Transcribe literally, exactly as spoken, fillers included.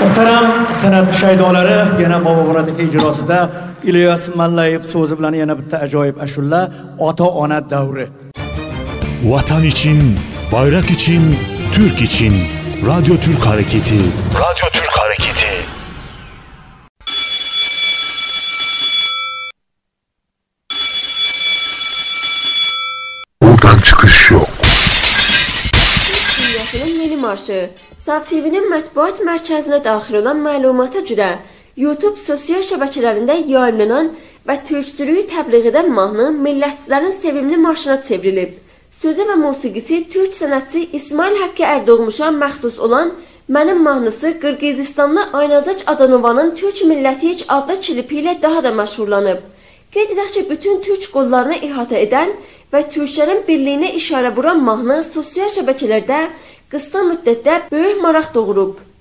Muhtaram san'at shaydolari, yana Bobomurod ijrosida İlyas Mallayev so'zi bilan yana bitta ajoyib ashula ota-ona davri. Vatan için, bayrak için, Türk için. Radyo Türk Hareketi. Radyo Türk Hareketi. Buradan çıkış yok. Dünyasının yeni marşı. Sav T V'nin mətbuat mərkəzinə daxil olan məlumata görə YouTube sosial şəbəkələrində yayınlanan və türkçülüyü təbliğ edən mahnı millətçilərin sevimli marşına çevrilib. Sözü və musiqisi türk sənətçi İsmail Haqqı Erdoğmuşa məxsus olan Mənim mahnısı Qırğızistanlı Aynazaç Adanovanın Türk Milləti Heç adlı klipi ilə daha da məşhurlanıb. Qeyd edək ki, bütün türk qollarını ihatə edən və türklərin birliyinə işarə vuran mahnı sosial şəbəkələrdə qısa müddətdə böyük maraq doğurub.